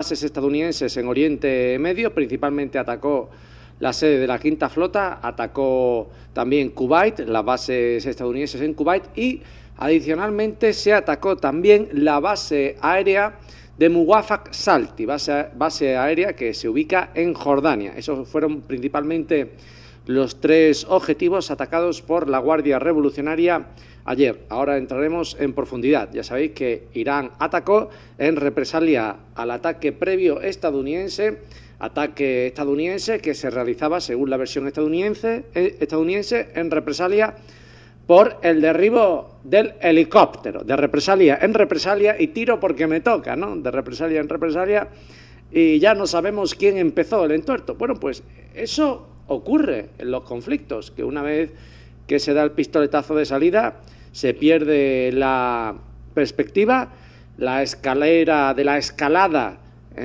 bases estadounidenses en Oriente Medio, principalmente atacó la sede de la Quinta Flota, atacó también Kuwait, las bases estadounidenses en Kuwait, y adicionalmente se atacó también la base aérea de Muwafaq Salti, base aérea que se ubica en Jordania. Esos fueron principalmente los tres objetivos atacados por la Guardia Revolucionaria ayer. Ahora entraremos en profundidad. Ya sabéis que Irán atacó en represalia al ataque previo estadounidense que se realizaba, según la versión estadounidense en represalia por el derribo del helicóptero, de represalia en represalia y tiro porque me toca, ¿no? De represalia en represalia, y ya no sabemos quién empezó el entuerto. Bueno, pues eso ocurre en los conflictos, que una vez que se da el pistoletazo de salida se pierde la perspectiva, la escalera de la escalada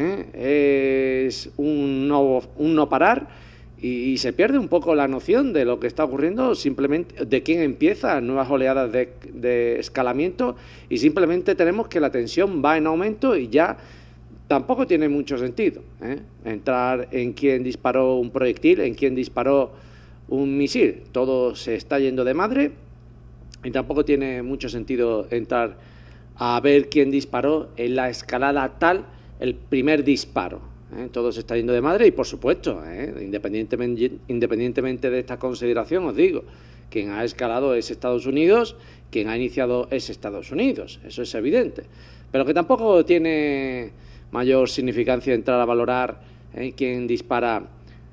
es un no parar, y se pierde un poco la noción de lo que está ocurriendo, simplemente de quién empieza nuevas oleadas de escalamiento, y simplemente tenemos que la tensión va en aumento y ya tampoco tiene mucho sentido entrar en quién disparó un proyectil, en quién disparó un misil. Todo se está yendo de madre y tampoco tiene mucho sentido entrar a ver quién disparó en la escalada tal el primer disparo. Todo se está yendo de madre y, por supuesto, independientemente de esta consideración, os digo, quien ha escalado es Estados Unidos, quien ha iniciado es Estados Unidos, eso es evidente, pero que tampoco tiene mayor significancia entrar a valorar quién dispara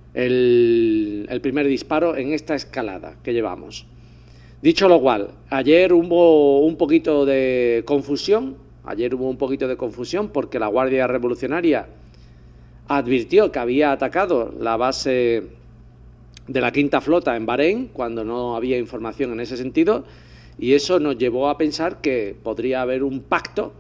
el primer disparo en esta escalada que llevamos. Dicho lo cual, ayer hubo un poquito de confusión porque la Guardia Revolucionaria advirtió que había atacado la base de la Quinta Flota en Bahrein cuando no había información en ese sentido, y eso nos llevó a pensar que podría haber un pacto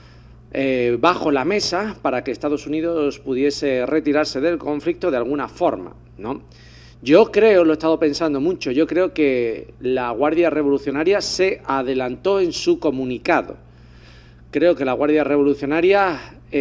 bajo la mesa para que Estados Unidos pudiese retirarse del conflicto de alguna forma, ¿no? Yo creo, lo he estado pensando mucho, yo creo que la Guardia Revolucionaria se adelantó en su comunicado. Creo que la Guardia Revolucionaria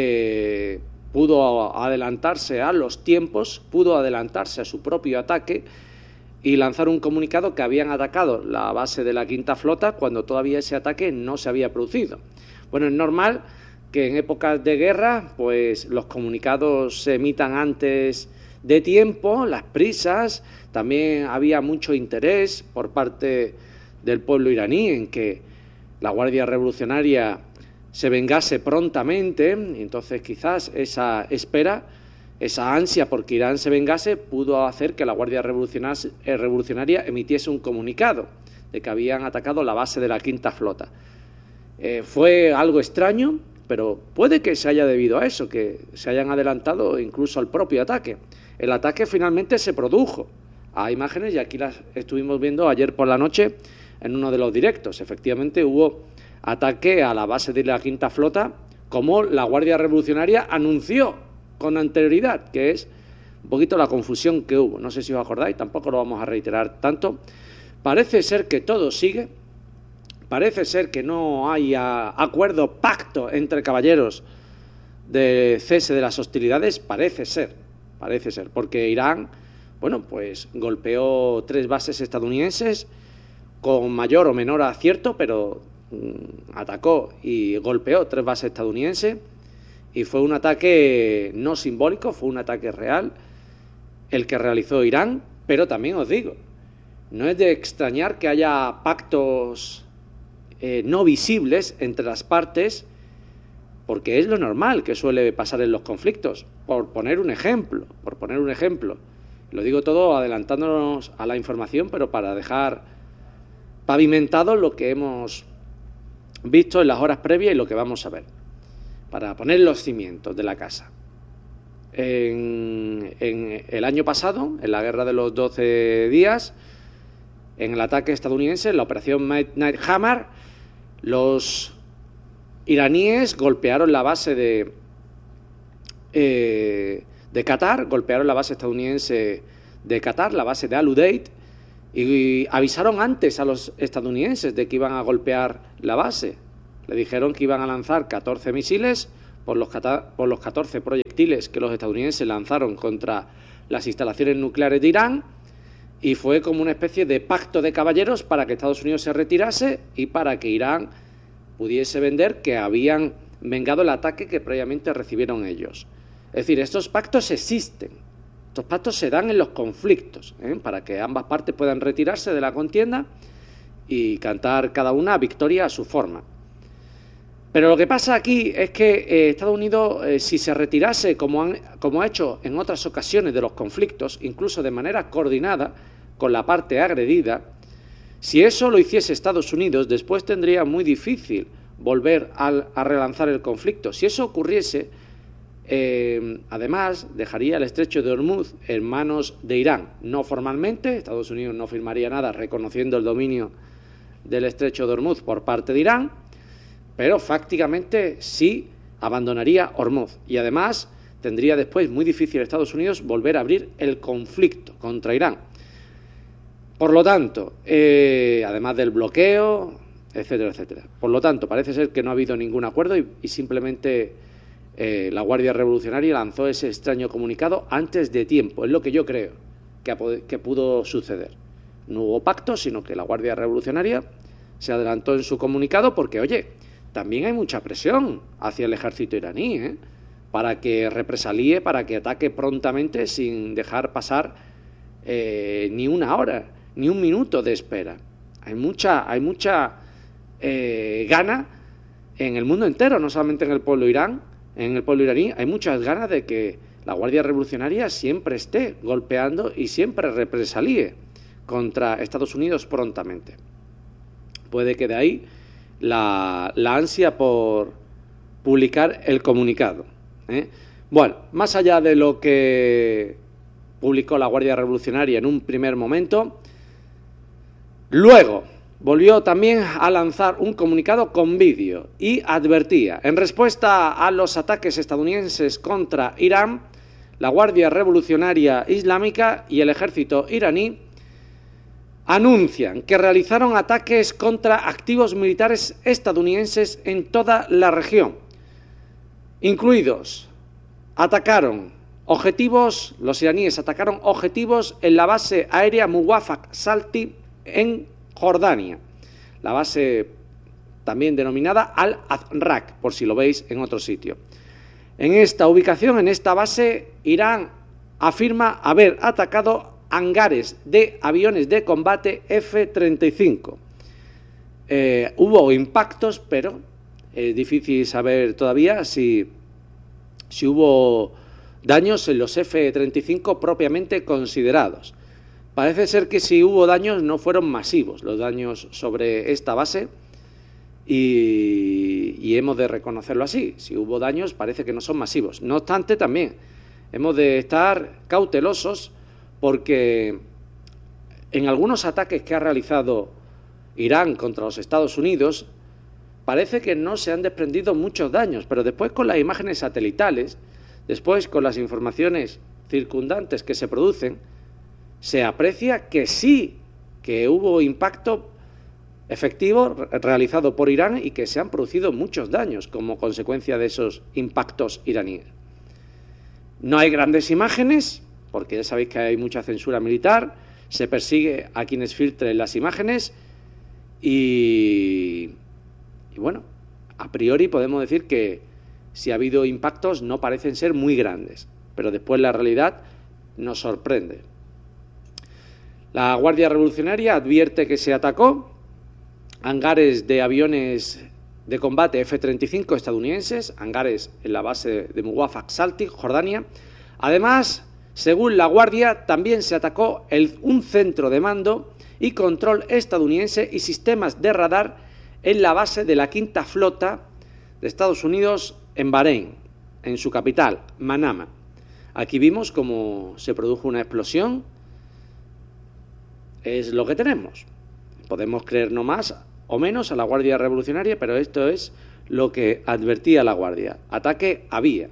pudo adelantarse a los tiempos, pudo adelantarse a su propio ataque y lanzar un comunicado que habían atacado la base de la Quinta Flota cuando todavía ese ataque no se había producido. Bueno, es normal que en épocas de guerra pues los comunicados se emitan antes de tiempo, las prisas, también había mucho interés por parte del pueblo iraní en que la Guardia Revolucionaria se vengase prontamente, y entonces quizás esa espera, esa ansia por que Irán se vengase, pudo hacer que la Guardia Revolucionaria emitiese un comunicado de que habían atacado la base de la Quinta Flota. Fue algo extraño, pero puede que se haya debido a eso, que se hayan adelantado incluso al propio ataque. El ataque finalmente se produjo. Hay imágenes, y aquí las estuvimos viendo ayer por la noche en uno de los directos. Efectivamente hubo ataque a la base de la Quinta Flota, como la Guardia Revolucionaria anunció con anterioridad, que es un poquito la confusión que hubo. No sé si os acordáis, tampoco lo vamos a reiterar tanto. Parece ser que todo sigue, parece ser que no hay acuerdo, pacto entre caballeros de cese de las hostilidades, parece ser, porque Irán, bueno, pues golpeó 3 bases estadounidenses con mayor o menor acierto, pero atacó y golpeó 3 bases estadounidenses, y fue un ataque no simbólico, fue un ataque real el que realizó Irán. Pero también os digo, no es de extrañar que haya pactos no visibles entre las partes, porque es lo normal que suele pasar en los conflictos. Por poner un ejemplo, lo digo todo adelantándonos a la información, pero para dejar pavimentado lo que hemos visto en las horas previas y lo que vamos a ver, para poner los cimientos de la casa. En el año pasado, en la guerra de los 12 días, en el ataque estadounidense, en la operación Midnight Hammer, los iraníes golpearon la base de Qatar, golpearon la base estadounidense de Qatar, la base de Al Udeid, y avisaron antes a los estadounidenses de que iban a golpear la base. Le dijeron que iban a lanzar 14 misiles por los 14 proyectiles que los estadounidenses lanzaron contra las instalaciones nucleares de Irán, y fue como una especie de pacto de caballeros para que Estados Unidos se retirase y para que Irán pudiese vender que habían vengado el ataque que previamente recibieron ellos. Es decir, estos pactos existen, estos pactos se dan en los conflictos, para que ambas partes puedan retirarse de la contienda y cantar cada una victoria a su forma. Pero lo que pasa aquí es que Estados Unidos, si se retirase, como ha hecho en otras ocasiones de los conflictos, incluso de manera coordinada con la parte agredida, si eso lo hiciese Estados Unidos, después tendría muy difícil volver a relanzar el conflicto. Si eso ocurriese, además dejaría el estrecho de Hormuz en manos de Irán. No formalmente, Estados Unidos no firmaría nada reconociendo el dominio del estrecho de Hormuz por parte de Irán, pero fácticamente sí abandonaría Hormuz. Y además tendría después muy difícil Estados Unidos volver a abrir el conflicto contra Irán. Por lo tanto, además del bloqueo, etcétera, etcétera. Por lo tanto, parece ser que no ha habido ningún acuerdo y simplemente la Guardia Revolucionaria lanzó ese extraño comunicado antes de tiempo. Es lo que yo creo que pudo suceder. No hubo pacto, sino que la Guardia Revolucionaria se adelantó en su comunicado porque, oye, también hay mucha presión hacia el ejército iraní, para que represalie, para que ataque prontamente sin dejar pasar ni una hora, ni un minuto de espera. Hay mucha gana en el mundo entero, no solamente en el pueblo iraní, hay muchas ganas de que la Guardia Revolucionaria siempre esté golpeando y siempre represalie contra Estados Unidos prontamente. Puede que de ahí la ansia por publicar el comunicado. Bueno, más allá de lo que publicó la Guardia Revolucionaria en un primer momento, luego volvió también a lanzar un comunicado con vídeo y advertía: en respuesta a los ataques estadounidenses contra Irán, la Guardia Revolucionaria Islámica y el ejército iraní anuncian que realizaron ataques contra activos militares estadounidenses en toda la región, incluidos los iraníes atacaron objetivos en la base aérea Muwafaq Salti en Jordania, la base también denominada Al-Azraq, por si lo veis en otro sitio. En esta ubicación, en esta base, Irán afirma haber atacado hangares de aviones de combate F-35. Hubo impactos, pero es difícil saber todavía si hubo daños en los F-35 propiamente considerados. Parece ser que si hubo daños no fueron masivos los daños sobre esta base y hemos de reconocerlo así. Si hubo daños parece que no son masivos. No obstante, también hemos de estar cautelosos porque en algunos ataques que ha realizado Irán contra los Estados Unidos parece que no se han desprendido muchos daños, pero después con las imágenes satelitales, después con las informaciones circundantes que se producen, se aprecia que sí, que hubo impacto efectivo realizado por Irán y que se han producido muchos daños como consecuencia de esos impactos iraníes. No hay grandes imágenes, porque ya sabéis que hay mucha censura militar, se persigue a quienes filtren las imágenes y bueno, a priori podemos decir que si ha habido impactos no parecen ser muy grandes, pero después la realidad nos sorprende. La Guardia Revolucionaria advierte que se atacó hangares de aviones de combate F-35 estadounidenses, hangares en la base de Muwafaq Salti, Jordania. Además, según la Guardia, también se atacó un centro de mando y control estadounidense y sistemas de radar en la base de la Quinta Flota de Estados Unidos en Bahrein, en su capital, Manama. Aquí vimos cómo se produjo una explosión. Es lo que tenemos. Podemos creer no más o menos a la Guardia Revolucionaria, pero esto es lo que advertía la Guardia. Ataque había.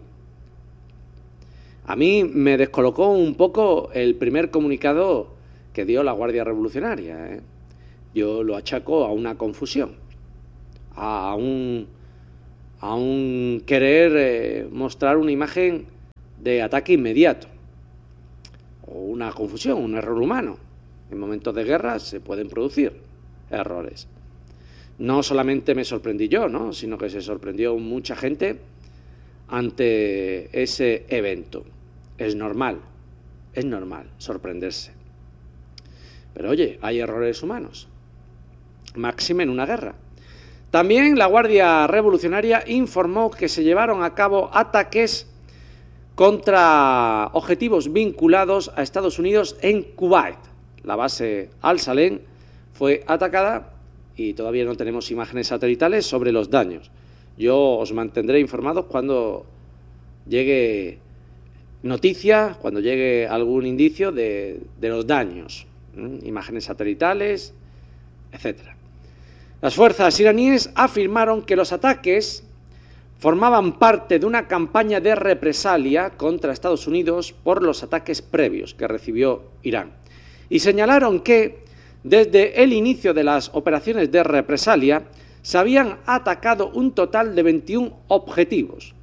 A mí me descolocó un poco el primer comunicado que dio la Guardia Revolucionaria. Yo lo achaco a una confusión, a a un querer mostrar una imagen de ataque inmediato, o una confusión, un error humano. En momentos de guerra se pueden producir errores. No solamente me sorprendí yo, ¿no?, sino que se sorprendió mucha gente ante ese evento. Es normal sorprenderse. Pero oye, hay errores humanos, máxime en una guerra. También la Guardia Revolucionaria informó que se llevaron a cabo ataques contra objetivos vinculados a Estados Unidos en Kuwait. La base Al-Salem fue atacada y todavía no tenemos imágenes satelitales sobre los daños. Yo os mantendré informados cuando llegue noticia, cuando llegue algún indicio de los daños, imágenes satelitales, etcétera. Las fuerzas iraníes afirmaron que los ataques formaban parte de una campaña de represalia contra Estados Unidos por los ataques previos que recibió Irán. Y señalaron que desde el inicio de las operaciones de represalia se habían atacado un total de 21 objetivos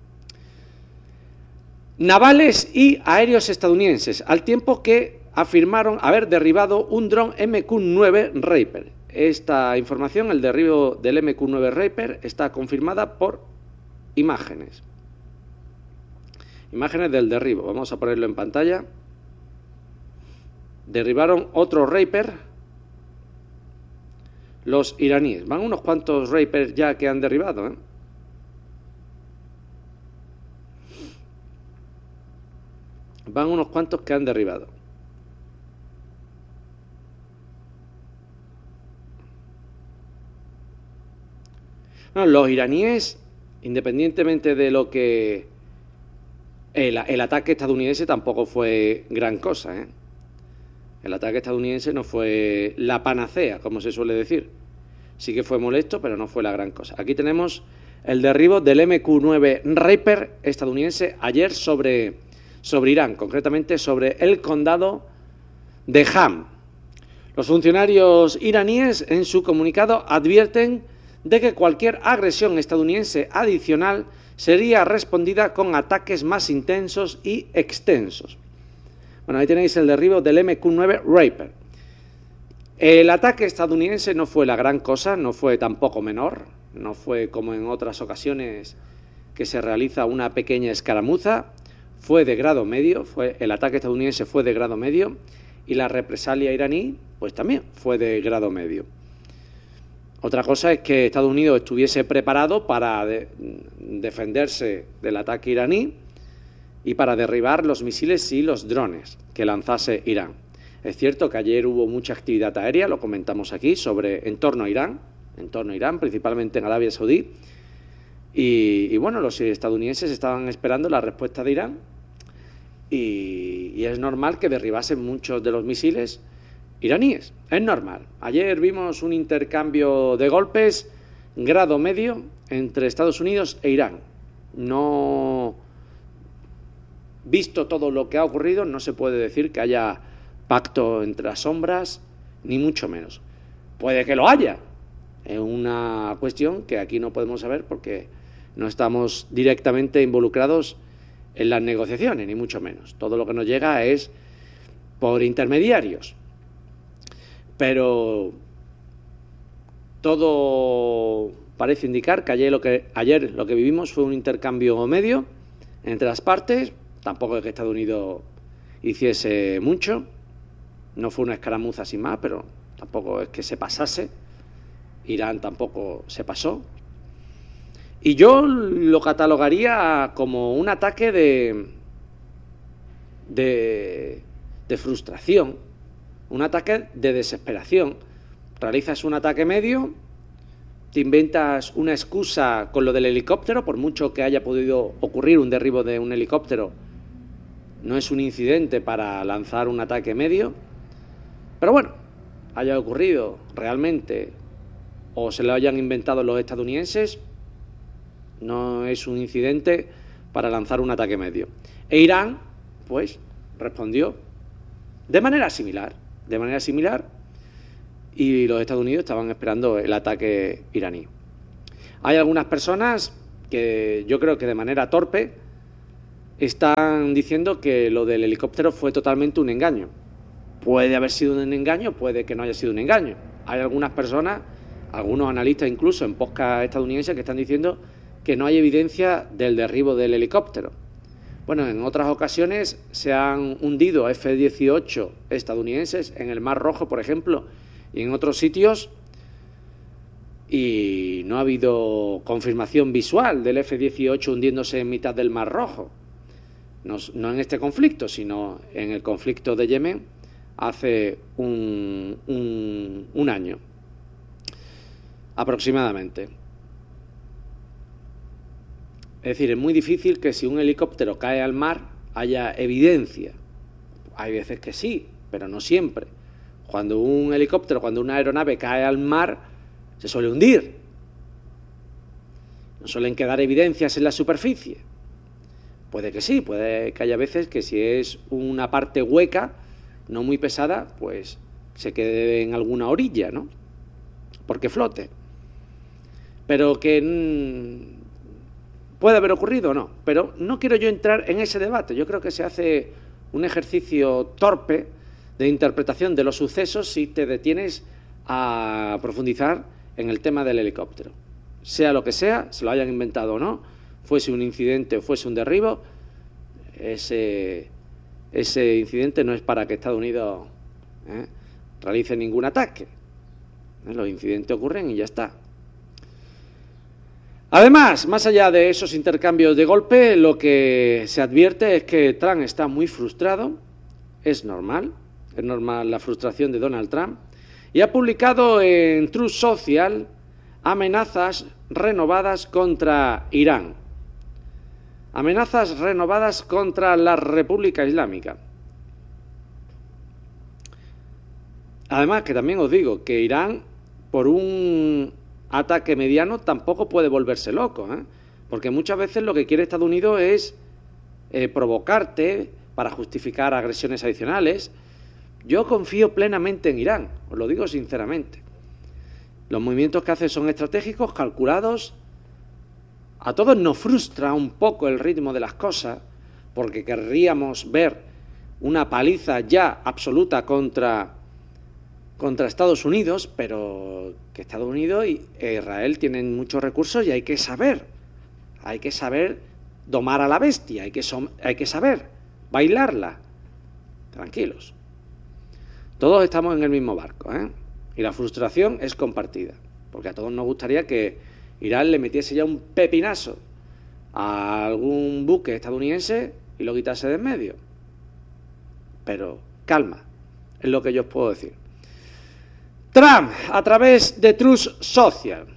navales y aéreos estadounidenses, al tiempo que afirmaron haber derribado un dron MQ-9 Reaper. Esta información, el derribo del MQ-9 Reaper, está confirmada por imágenes. Imágenes del derribo. Vamos a ponerlo en pantalla. Derribaron otro Reaper los iraníes. Van unos cuantos Reaper ya que han derribado, ¿eh? Van unos cuantos que han derribado. Bueno, los iraníes, independientemente de lo que el ataque estadounidense tampoco fue gran cosa, ¿eh? El ataque estadounidense no fue la panacea, como se suele decir. Sí que fue molesto, pero no fue la gran cosa. Aquí tenemos el derribo del MQ-9 Reaper estadounidense ayer sobre Irán, concretamente sobre el condado de Ham. Los funcionarios iraníes en su comunicado advierten de que cualquier agresión estadounidense adicional sería respondida con ataques más intensos y extensos. Bueno, ahí tenéis el derribo del MQ-9 Reaper. El ataque estadounidense no fue la gran cosa, no fue tampoco menor, no fue como en otras ocasiones que se realiza una pequeña escaramuza. Fue de grado medio, el ataque estadounidense fue de grado medio y la represalia iraní pues también fue de grado medio. Otra cosa es que Estados Unidos estuviese preparado para defenderse del ataque iraní y para derribar los misiles y los drones que lanzase Irán. Es cierto que ayer hubo mucha actividad aérea, lo comentamos aquí, en torno a Irán, principalmente en Arabia Saudí. Y bueno, los estadounidenses estaban esperando la respuesta de Irán y es normal que derribasen muchos de los misiles iraníes. Es normal. Ayer vimos un intercambio de golpes grado medio entre Estados Unidos e Irán. No, visto todo lo que ha ocurrido, no se puede decir que haya pacto entre las sombras, ni mucho menos. Puede que lo haya. Es una cuestión que aquí no podemos saber porque no estamos directamente involucrados en las negociaciones, ni mucho menos. Todo lo que nos llega es por intermediarios. Pero todo parece indicar que ayer lo que vivimos fue un intercambio medio entre las partes. Tampoco es que Estados Unidos hiciese mucho. No fue una escaramuza sin más, pero tampoco es que se pasase. Irán tampoco se pasó. Y yo lo catalogaría como un ataque de frustración, un ataque de desesperación. Realizas un ataque medio, te inventas una excusa con lo del helicóptero, por mucho que haya podido ocurrir un derribo de un helicóptero, no es un incidente para lanzar un ataque medio. Pero bueno, haya ocurrido realmente o se lo hayan inventado los estadounidenses, no es un incidente para lanzar un ataque medio. E Irán, pues, respondió de manera similar, y los Estados Unidos estaban esperando el ataque iraní. Hay algunas personas que yo creo que de manera torpe están diciendo que lo del helicóptero fue totalmente un engaño. Puede haber sido un engaño, puede que no haya sido un engaño. Hay algunas personas, algunos analistas incluso en podcast estadounidenses, que están diciendo que no hay evidencia del derribo del helicóptero. Bueno, en otras ocasiones se han hundido F-18 estadounidenses en el Mar Rojo, por ejemplo, y en otros sitios, y no ha habido confirmación visual del F-18 hundiéndose en mitad del Mar Rojo. No en este conflicto, sino en el conflicto de Yemen hace un año aproximadamente. Es decir, es muy difícil que si un helicóptero cae al mar haya evidencia. Hay veces que sí, pero no siempre. Cuando un helicóptero, cuando una aeronave cae al mar, se suele hundir. No suelen quedar evidencias en la superficie. Puede que sí, puede que haya veces que si es una parte hueca, no muy pesada, pues se quede en alguna orilla, ¿no? Porque flote. Pero que puede haber ocurrido o no. Pero no quiero yo entrar en ese debate. Yo creo que se hace un ejercicio torpe de interpretación de los sucesos si te detienes a profundizar en el tema del helicóptero. Sea lo que sea, se lo hayan inventado o no, fuese un incidente o fuese un derribo, ese incidente no es para que Estados Unidos realice ningún ataque. Los incidentes ocurren y ya está. Además, más allá de esos intercambios de golpe, lo que se advierte es que Trump está muy frustrado. Es normal la frustración de Donald Trump, y ha publicado en Truth Social amenazas renovadas contra Irán. Amenazas renovadas contra la República Islámica. Además, que también os digo que Irán, por un ataque mediano, tampoco puede volverse loco, porque muchas veces lo que quiere Estados Unidos es provocarte para justificar agresiones adicionales. Yo confío plenamente en Irán, os lo digo sinceramente. Los movimientos que hace son estratégicos, calculados. A todos nos frustra un poco el ritmo de las cosas, porque querríamos ver una paliza ya absoluta contra Estados Unidos, pero que Estados Unidos e Israel tienen muchos recursos y hay que saber domar a la bestia, hay que saber bailarla. Tranquilos. Todos estamos en el mismo barco, y la frustración es compartida, porque a todos nos gustaría que Irán le metiese ya un pepinazo a algún buque estadounidense y lo quitase de en medio. Pero calma, es lo que yo os puedo decir. Trump, a través de Truth Social,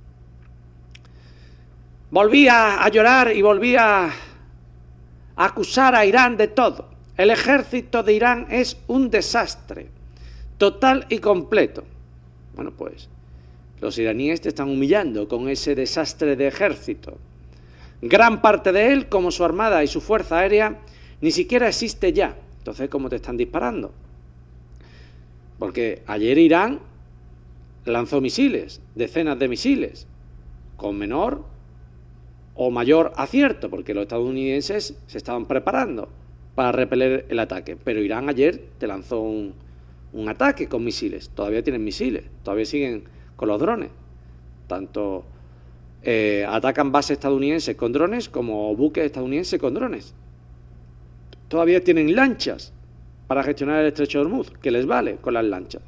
volvía a llorar y volvía a acusar a Irán de todo. El ejército de Irán es un desastre, total y completo. Bueno, pues los iraníes te están humillando con ese desastre de ejército. Gran parte de él, como su armada y su fuerza aérea, ni siquiera existe ya. Entonces, ¿cómo te están disparando? Porque ayer Irán lanzó misiles, decenas de misiles, con menor o mayor acierto, porque los estadounidenses se estaban preparando para repeler el ataque. Pero Irán ayer te lanzó un ataque con misiles. Todavía tienen misiles, todavía siguen con los drones. Tanto atacan bases estadounidenses con drones como buques estadounidenses con drones. Todavía tienen lanchas para gestionar el estrecho de Hormuz, que les vale con las lanchas.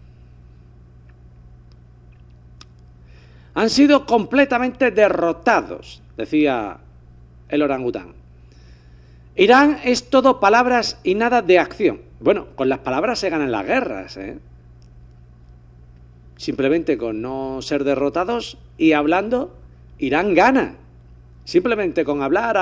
Han sido completamente derrotados, decía el orangután. Irán es todo palabras y nada de acción. Bueno, con las palabras se ganan las guerras, Simplemente con no ser derrotados y hablando, Irán gana. Simplemente con hablar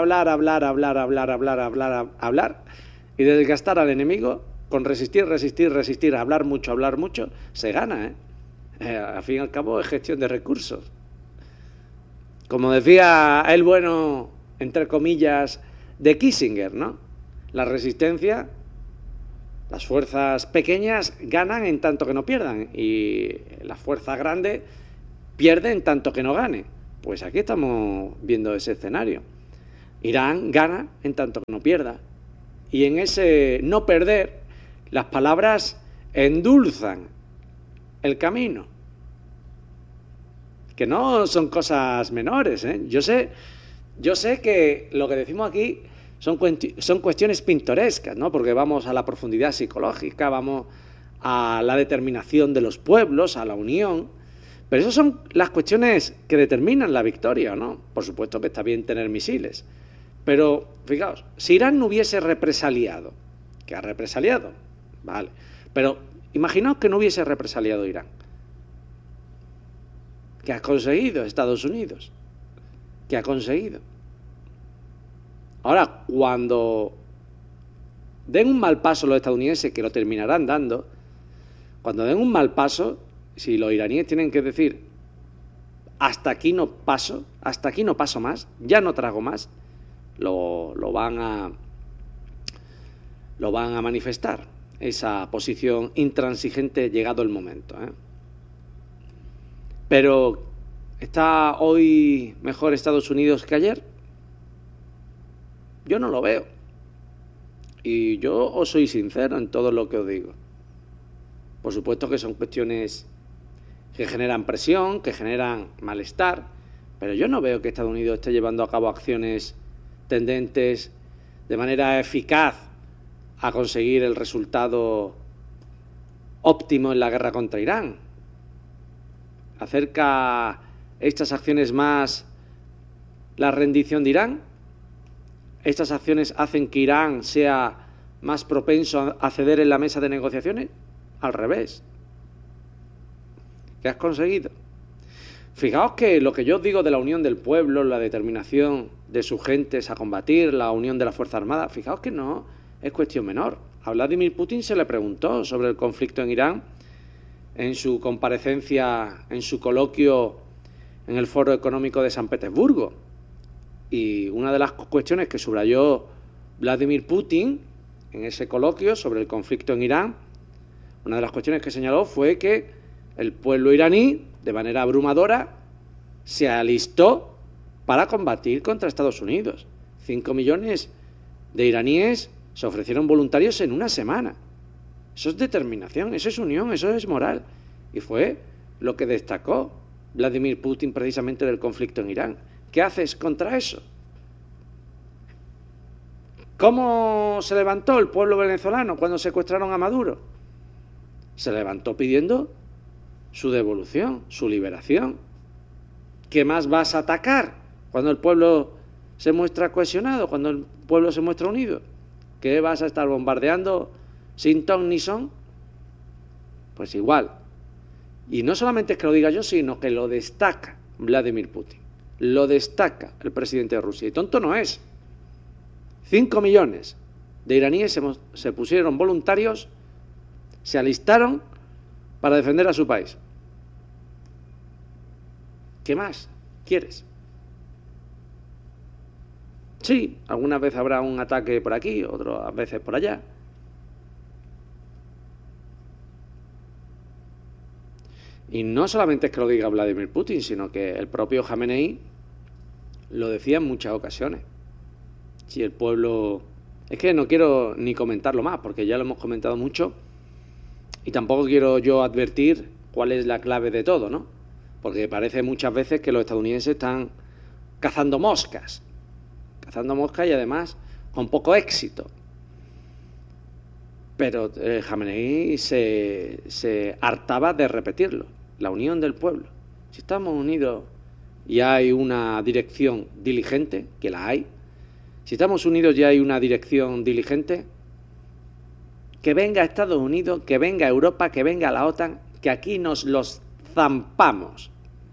y desgastar al enemigo, con resistir, hablar mucho, se gana, al fin y al cabo es gestión de recursos. Como decía el bueno, entre comillas, de Kissinger, ¿no? La resistencia, las fuerzas pequeñas ganan en tanto que no pierdan y las fuerzas grandes pierden en tanto que no gane. Pues aquí estamos viendo ese escenario. Irán gana en tanto que no pierda. Y en ese no perder, las palabras endulzan el camino. Que no son cosas menores, ¿eh? Yo sé que lo que decimos aquí son cuestiones pintorescas, ¿no? Porque vamos a la profundidad psicológica, vamos a la determinación de los pueblos, a la unión. Pero esas son las cuestiones que determinan la victoria, ¿no? Por supuesto que está bien tener misiles. Pero, fijaos, si Irán no hubiese represaliado, que ha represaliado, vale, pero imaginaos que no hubiese represaliado Irán. ¿Qué ha conseguido Estados Unidos? ¿Qué ha conseguido? Ahora, cuando den un mal paso los estadounidenses, que lo terminarán dando, cuando den un mal paso, si los iraníes tienen que decir hasta aquí no paso más, ya no trago más, lo van a manifestar, esa posición intransigente llegado el momento, ¿eh? Pero ¿está hoy mejor Estados Unidos que ayer? Yo no lo veo. Y yo os soy sincero en todo lo que os digo. Por supuesto que son cuestiones que generan presión, que generan malestar, pero yo no veo que Estados Unidos esté llevando a cabo acciones tendentes de manera eficaz a conseguir el resultado óptimo en la guerra contra Irán. ¿Acerca estas acciones más la rendición de Irán? ¿Estas acciones hacen que Irán sea más propenso a ceder en la mesa de negociaciones? Al revés. ¿Qué has conseguido? Fijaos que lo que yo os digo de la unión del pueblo, la determinación de sus gentes a combatir, la unión de la Fuerza Armada, fijaos que no es cuestión menor. A Vladimir Putin se le preguntó sobre el conflicto en Irán en su comparecencia, en su coloquio en el Foro Económico de San Petersburgo. Y una de las cuestiones que subrayó Vladimir Putin en ese coloquio sobre el conflicto en Irán, una de las cuestiones que señaló fue que el pueblo iraní, de manera abrumadora, se alistó para combatir contra Estados Unidos. 5 millones de iraníes se ofrecieron voluntarios en una semana. Eso es determinación, eso es unión, eso es moral. Y fue lo que destacó Vladimir Putin precisamente del conflicto en Irán. ¿Qué haces contra eso? ¿Cómo se levantó el pueblo venezolano cuando secuestraron a Maduro? Se levantó pidiendo su devolución, su liberación. ¿Qué más vas a atacar cuando el pueblo se muestra cohesionado, cuando el pueblo se muestra unido? ¿Qué vas a estar bombardeando sin ton ni son? Pues igual. Y no solamente es que lo diga yo, sino que lo destaca Vladimir Putin. Lo destaca el presidente de Rusia. Y tonto no es. 5 millones de iraníes se pusieron voluntarios, se alistaron para defender a su país. ¿Qué más quieres? Sí, algunas veces habrá un ataque por aquí, otras veces por allá. Y no solamente es que lo diga Vladimir Putin, sino que el propio Jamenei lo decía en muchas ocasiones. Si el pueblo... Es que no quiero ni comentarlo más, porque ya lo hemos comentado mucho, y tampoco quiero yo advertir cuál es la clave de todo, ¿no? Porque parece muchas veces que los estadounidenses están cazando moscas y además con poco éxito. Pero Jamenei se hartaba de repetirlo, la unión del pueblo. Si estamos unidos y hay una dirección diligente, que la hay, si estamos unidos y hay una dirección diligente, que venga Estados Unidos, que venga Europa, que venga la OTAN, que aquí nos los zampamos.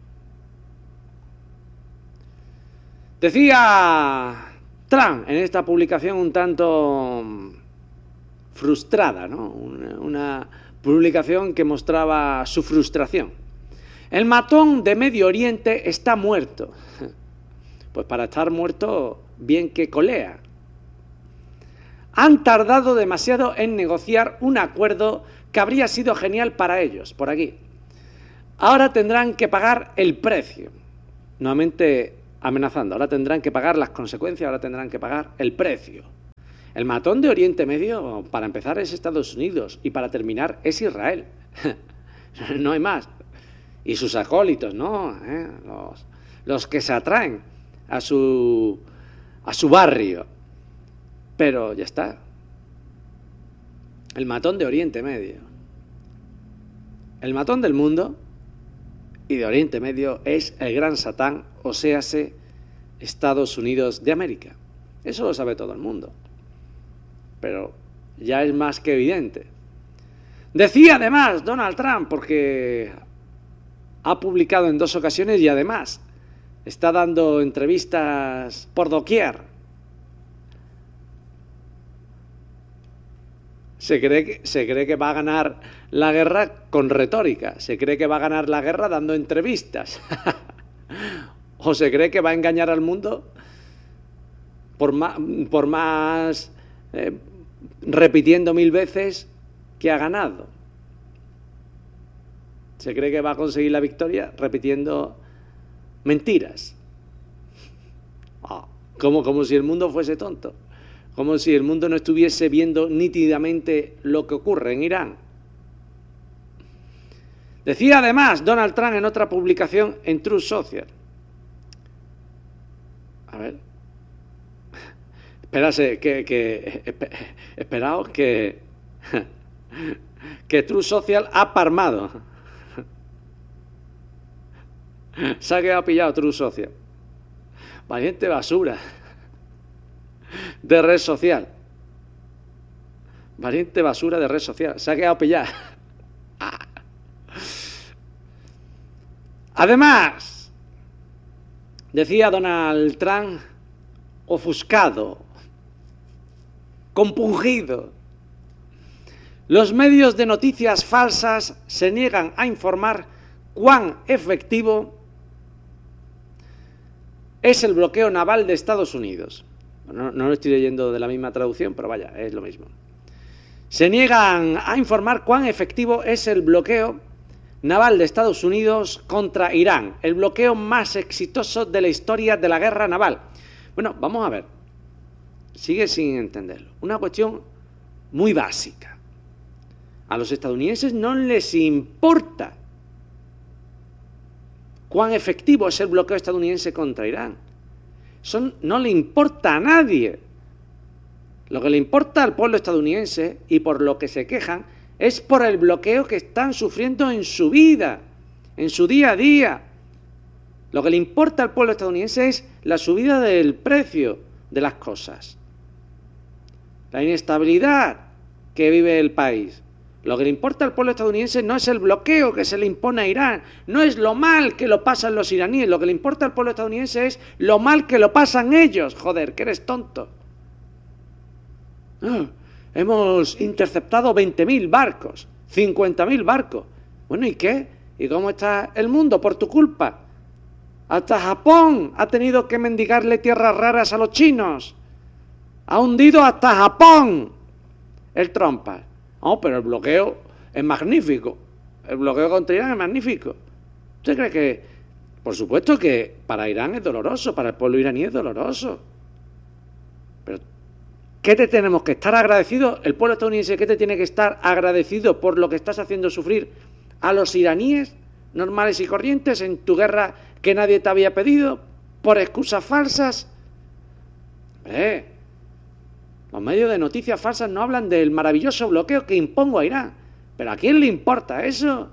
Decía Trump en esta publicación un tanto frustrada, ¿no? Una publicación que mostraba su frustración. El matón de Medio Oriente está muerto. Pues para estar muerto, bien que colea. Han tardado demasiado en negociar un acuerdo que habría sido genial para ellos, por aquí. Ahora tendrán que pagar el precio. nuevamente amenazando. Ahora tendrán que pagar las consecuencias, ahora tendrán que pagar el precio. El matón de Oriente Medio, para empezar, es Estados Unidos y para terminar es Israel. No hay más. Y sus acólitos, ¿no? Los que se atraen a su barrio. Pero ya está. El matón de Oriente Medio. El matón del mundo y de Oriente Medio es el gran Satán, o séase Estados Unidos de América. Eso lo sabe todo el mundo. Pero ya es más que evidente. Decía además Donald Trump, porque ha publicado en 2 ocasiones y además está dando entrevistas por doquier. Se cree que va a ganar la guerra con retórica. Se cree que va a ganar la guerra dando entrevistas. O se cree que va a engañar al mundo por más repitiendo 1000 veces que ha ganado. Se cree que va a conseguir la victoria repitiendo mentiras. Como si el mundo fuese tonto. Como si el mundo no estuviese viendo nítidamente lo que ocurre en Irán. Decía además Donald Trump en otra publicación en Truth Social. A ver. Esperaos que Truth Social ha parmado. Se ha quedado pillado Truth Social. Valiente basura de red social. Valiente basura de red social. Se ha quedado pillado. Además, decía Donald Trump, ofuscado, compungido. Los medios de noticias falsas se niegan a informar cuán efectivo es el bloqueo naval de Estados Unidos. No lo estoy leyendo de la misma traducción, pero vaya, es lo mismo. Se niegan a informar cuán efectivo es el bloqueo naval de Estados Unidos contra Irán, el bloqueo más exitoso de la historia de la guerra naval. Bueno, vamos a ver. Sigue sin entenderlo. Una cuestión muy básica. A los estadounidenses no les importa cuán efectivo es el bloqueo estadounidense contra Irán. Eso no le importa a nadie. Lo que le importa al pueblo estadounidense y por lo que se quejan es por el bloqueo que están sufriendo en su vida, en su día a día. Lo que le importa al pueblo estadounidense es la subida del precio de las cosas, la inestabilidad que vive el país. Lo que le importa al pueblo estadounidense no es el bloqueo que se le impone a Irán, no es lo mal que lo pasan los iraníes, lo que le importa al pueblo estadounidense es lo mal que lo pasan ellos. Joder, que eres tonto. Hemos interceptado 20.000 barcos, 50.000 barcos. Bueno, ¿y qué? ¿Y cómo está el mundo por tu culpa? Hasta Japón ha tenido que mendigarle tierras raras a los chinos. Ha hundido hasta Japón el trompa. No, pero el bloqueo es magnífico. El bloqueo contra Irán es magnífico. ¿Usted cree que...? Por supuesto que para Irán es doloroso, para el pueblo iraní es doloroso. Pero ¿qué te tenemos que estar agradecidos? El pueblo estadounidense, ¿qué te tiene que estar agradecido por lo que estás haciendo sufrir a los iraníes normales y corrientes en tu guerra que nadie te había pedido por excusas falsas? Los medios de noticias falsas no hablan del maravilloso bloqueo que impongo a Irán. ¿Pero a quién le importa eso?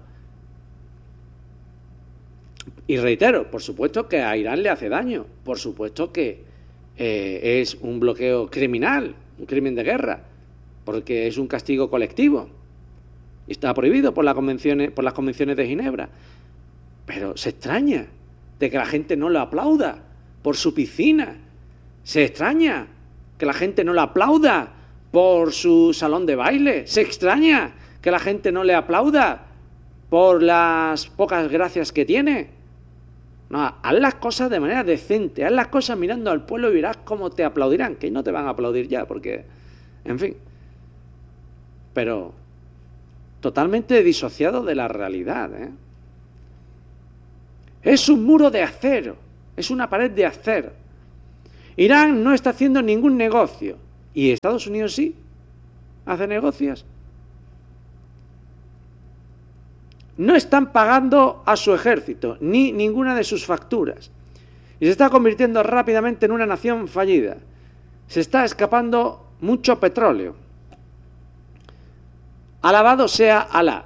Y reitero, por supuesto que a Irán le hace daño. Por supuesto que es un bloqueo criminal, un crimen de guerra, porque es un castigo colectivo. Y está prohibido por las convenciones de Ginebra. Pero se extraña de que la gente no lo aplauda por su piscina. Se extraña que la gente no le aplauda por su salón de baile. Se extraña que la gente no le aplauda por las pocas gracias que tiene. No, haz las cosas de manera decente, haz las cosas mirando al pueblo y verás cómo te aplaudirán, que no te van a aplaudir ya, porque, en fin. Pero totalmente disociado de la realidad, Es un muro de acero. Es una pared de acero. Irán no está haciendo ningún negocio. Y Estados Unidos sí hace negocios. No están pagando a su ejército, ni ninguna de sus facturas. Y se está convirtiendo rápidamente en una nación fallida. Se está escapando mucho petróleo. Alabado sea Alá.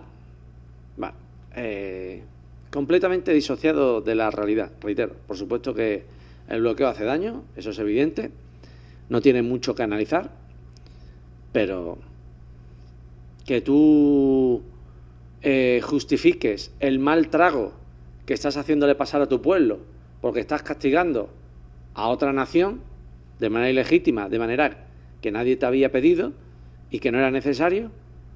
Completamente disociado de la realidad. Reitero, por supuesto que el bloqueo hace daño, eso es evidente. No tiene mucho que analizar. Pero que tú justifiques el mal trago que estás haciéndole pasar a tu pueblo porque estás castigando a otra nación de manera ilegítima, de manera que nadie te había pedido y que no era necesario,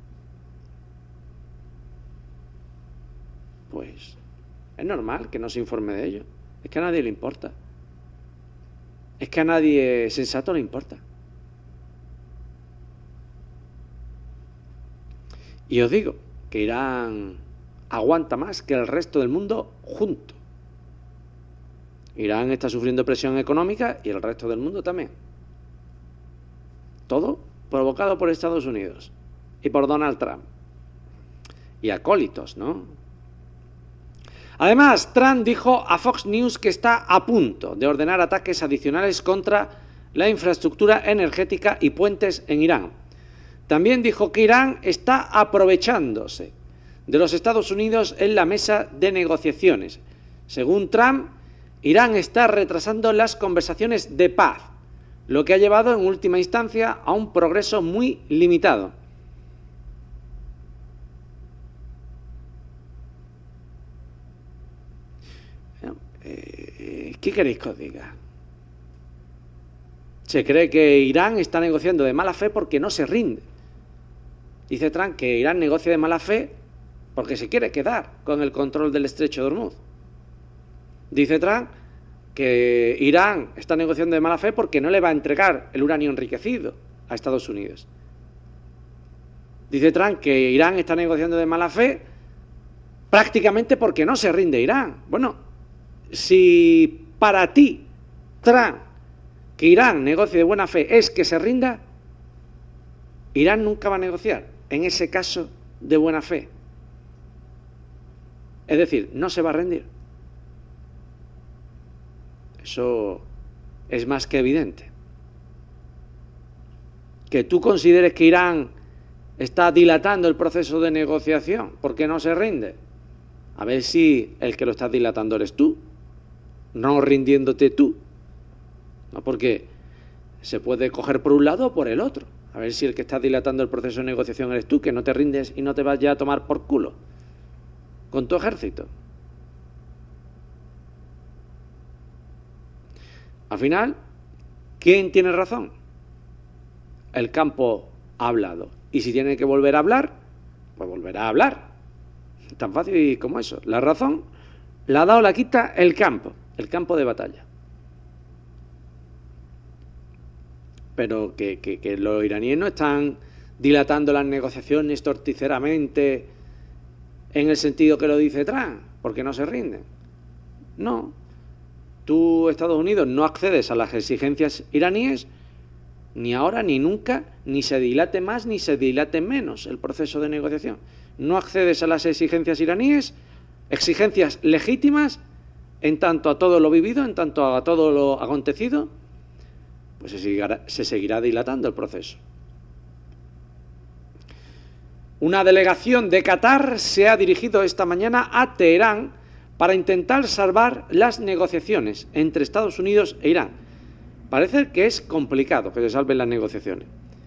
pues es normal que no se informe de ello. Es que a nadie le importa. Es que a nadie sensato le importa. Y os digo que Irán aguanta más que el resto del mundo junto. Irán está sufriendo presión económica y el resto del mundo también. Todo provocado por Estados Unidos y por Donald Trump. Y acólitos, ¿no? Además, Trump dijo a Fox News que está a punto de ordenar ataques adicionales contra la infraestructura energética y puentes en Irán. También dijo que Irán está aprovechándose de los Estados Unidos en la mesa de negociaciones. Según Trump, Irán está retrasando las conversaciones de paz, lo que ha llevado en última instancia a un progreso muy limitado. ¿Qué queréis que os diga? Se cree que Irán está negociando de mala fe porque no se rinde. Dice Trump que Irán negocia de mala fe porque se quiere quedar con el control del estrecho de Hormuz. Dice Trump que Irán está negociando de mala fe porque no le va a entregar el uranio enriquecido a Estados Unidos. Dice Trump que Irán está negociando de mala fe prácticamente porque no se rinde Irán. Bueno, si para ti, Trump, que Irán negocie de buena fe es que se rinda, Irán nunca va a negociar en ese caso de buena fe. Es decir, no se va a rendir. Eso es más que evidente. Que tú consideres que Irán está dilatando el proceso de negociación porque no se rinde. A ver si el que lo está dilatando eres tú, no rindiéndote tú. No, porque se puede coger por un lado o por el otro. A ver si el que está dilatando el proceso de negociación eres tú, que no te rindes y no te vas ya a tomar por culo con tu ejército. Al final, ¿quién tiene razón? El campo ha hablado. Y si tiene que volver a hablar, pues volverá a hablar. Tan fácil como eso. La razón la ha dado, la quita el campo de batalla. Pero que los iraníes no están dilatando las negociaciones torticeramente en el sentido que lo dice Trump, porque no se rinden. No. Tú, Estados Unidos, no accedes a las exigencias iraníes ni ahora ni nunca, ni se dilate más ni se dilate menos el proceso de negociación. No accedes a las exigencias iraníes, exigencias legítimas, en tanto a todo lo vivido, en tanto a todo lo acontecido, pues se seguirá dilatando el proceso. Una delegación de Qatar se ha dirigido esta mañana a Teherán para intentar salvar las negociaciones entre Estados Unidos e Irán. Parece que es complicado que se salven las negociaciones.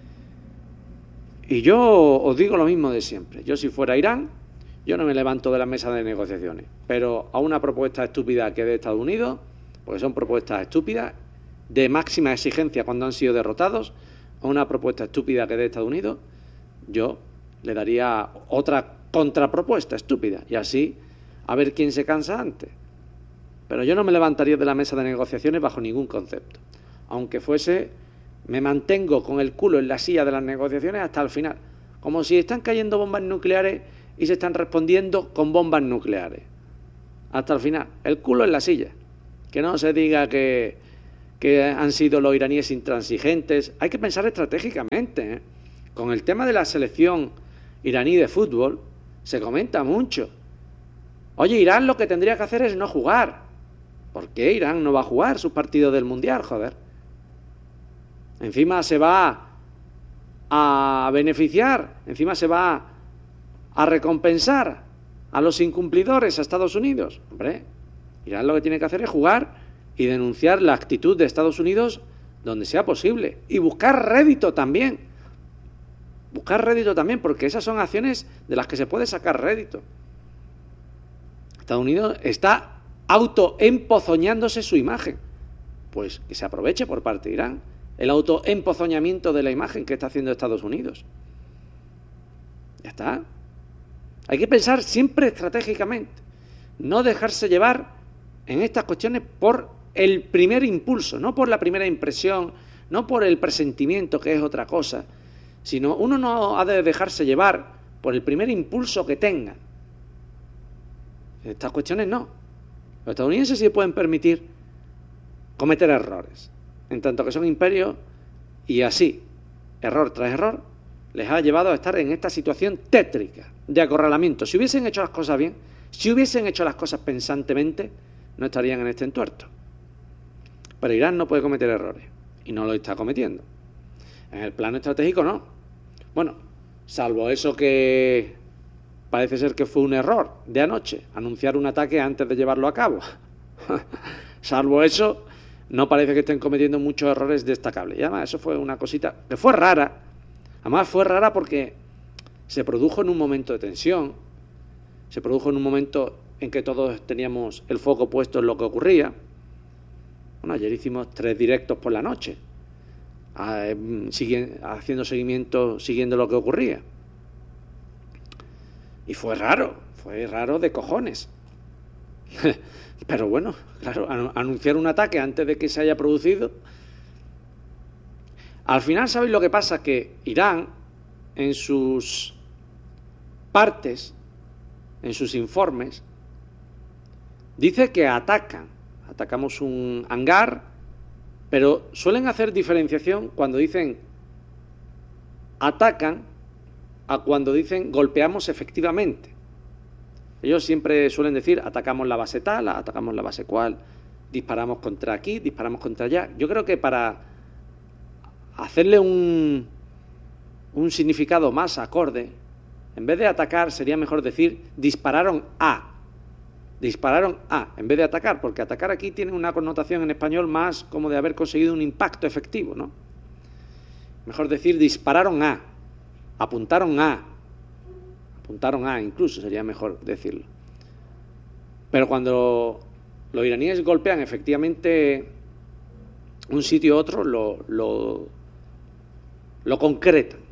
Y yo os digo lo mismo de siempre. Yo, si fuera Irán, yo no me levanto de la mesa de negociaciones. Pero a una propuesta estúpida que dé Estados Unidos, porque son propuestas estúpidas, de máxima exigencia cuando han sido derrotados, a una propuesta estúpida que dé Estados Unidos, yo le daría otra contrapropuesta estúpida. Y así, a ver quién se cansa antes. Pero yo no me levantaría de la mesa de negociaciones bajo ningún concepto. Aunque fuese, me mantengo con el culo en la silla de las negociaciones hasta el final. Como si están cayendo bombas nucleares y se están respondiendo con bombas nucleares. Hasta el final. El culo en la silla. que no se diga que han sido los iraníes intransigentes. Hay que pensar estratégicamente, ¿eh? Con el tema de la selección iraní de fútbol se comenta mucho. Oye, Irán lo que tendría que hacer es no jugar. ¿Por qué Irán no va a jugar sus partidos del Mundial, joder? Encima se va a beneficiar, encima se va a recompensar a los incumplidores, a Estados Unidos. Hombre, Irán lo que tiene que hacer es jugar y denunciar la actitud de Estados Unidos donde sea posible. Y buscar rédito también. Buscar rédito también, porque esas son acciones de las que se puede sacar rédito. Estados Unidos está autoempozoñándose su imagen. Pues que se aproveche por parte de Irán el autoempozoñamiento de la imagen que está haciendo Estados Unidos. Ya está. Hay que pensar siempre estratégicamente. No dejarse llevar en estas cuestiones por el primer impulso, no por la primera impresión, no por el presentimiento, que es otra cosa, sino uno no ha de dejarse llevar por el primer impulso que tenga. En estas cuestiones no. Los estadounidenses sí pueden permitir cometer errores, en tanto que son imperios, y así, error tras error, les ha llevado a estar en esta situación tétrica de acorralamiento. Si hubiesen hecho las cosas bien, si hubiesen hecho las cosas pensantemente, no estarían en este entuerto. Pero Irán no puede cometer errores, y no lo está cometiendo. En el plano estratégico no. Bueno, salvo eso que parece ser que fue un error de anoche, anunciar un ataque antes de llevarlo a cabo. Salvo eso, no parece que estén cometiendo muchos errores destacables. Y además eso fue una cosita que fue rara. Además fue rara porque se produjo en un momento de tensión, se produjo en un momento en que todos teníamos el foco puesto en lo que ocurría. Bueno, ayer hicimos 3 directos por la noche, haciendo seguimiento, siguiendo lo que ocurría. Y fue raro de cojones. Pero bueno, claro, anunciar un ataque antes de que se haya producido. Al final, ¿sabéis lo que pasa? Que Irán, en sus partes, en sus informes, dice que atacamos un hangar, pero suelen hacer diferenciación cuando dicen atacan a cuando dicen golpeamos efectivamente. Ellos siempre suelen decir atacamos la base tal, atacamos la base cual, disparamos contra aquí, disparamos contra allá. Yo creo que para hacerle un significado más acorde, en vez de atacar sería mejor decir dispararon a, en vez de atacar, porque atacar aquí tiene una connotación en español más como de haber conseguido un impacto efectivo, ¿no? Mejor decir dispararon a, apuntaron a incluso sería mejor decirlo. Pero cuando los iraníes golpean efectivamente un sitio u otro, lo concretan.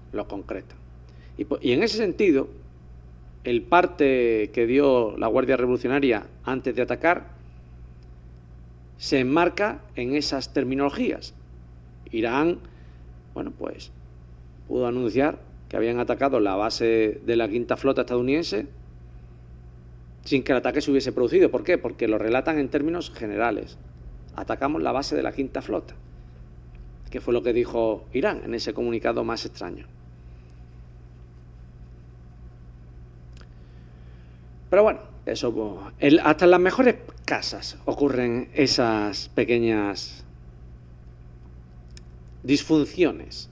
Y en ese sentido, el parte que dio la Guardia Revolucionaria antes de atacar se enmarca en esas terminologías. Irán, bueno, pues pudo anunciar que habían atacado la base de la Quinta Flota estadounidense sin que el ataque se hubiese producido. ¿Por qué? Porque lo relatan en términos generales. Atacamos la base de la Quinta Flota, que fue lo que dijo Irán en ese comunicado más extraño. Pero bueno, eso hasta en las mejores casas ocurren esas pequeñas disfunciones.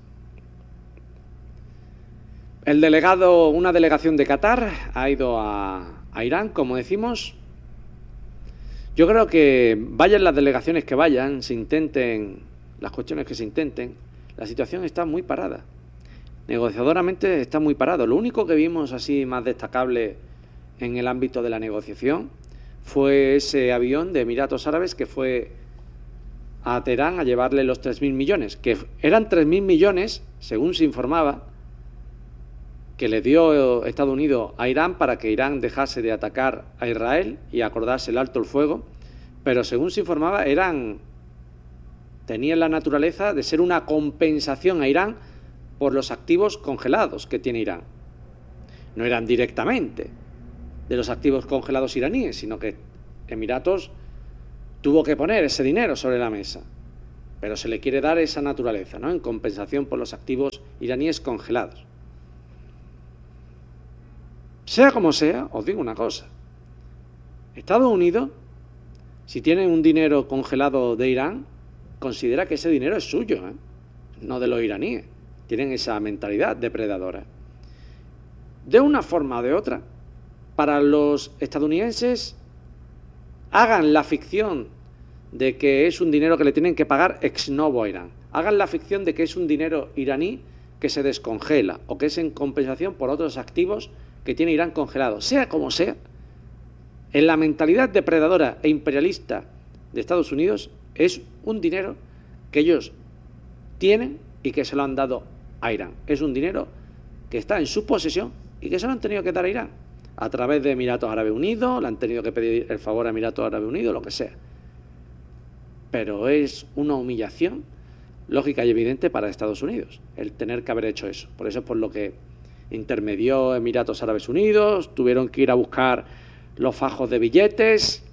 Una delegación de Qatar ha ido a Irán, como decimos. Yo creo que vayan las delegaciones que vayan, se intenten las cuestiones que se intenten, la situación está muy parada. Negociadoramente está muy parado. Lo único que vimos así más destacable en el ámbito de la negociación fue ese avión de Emiratos Árabes que fue a Teherán a llevarle los 3.000 millones, que eran 3.000 millones, según se informaba, que le dio Estados Unidos a Irán para que Irán dejase de atacar a Israel y acordase el alto el fuego, pero según se informaba tenían la naturaleza de ser una compensación a Irán por los activos congelados que tiene Irán. No eran directamente de los activos congelados iraníes, sino que Emiratos tuvo que poner ese dinero sobre la mesa, pero se le quiere dar esa naturaleza, ¿no?, en compensación por los activos iraníes congelados. Sea como sea, os digo una cosa. Estados Unidos, si tiene un dinero congelado de Irán, considera que ese dinero es suyo, no de los iraníes. Tienen esa mentalidad depredadora. De una forma o de otra, para los estadounidenses, hagan la ficción de que es un dinero que le tienen que pagar ex novo a Irán. Hagan la ficción de que es un dinero iraní que se descongela o que es en compensación por otros activos que tiene Irán congelado. Sea como sea, en la mentalidad depredadora e imperialista de Estados Unidos es un dinero que ellos tienen y que se lo han dado a Irán. Es un dinero que está en su posesión y que se lo han tenido que dar a Irán a través de Emiratos Árabes Unidos, le han tenido que pedir el favor a Emiratos Árabes Unidos, lo que sea. Pero es una humillación lógica y evidente para Estados Unidos el tener que haber hecho eso. Por eso es por lo que intermedió Emiratos Árabes Unidos, tuvieron que ir a buscar los fajos de billetes.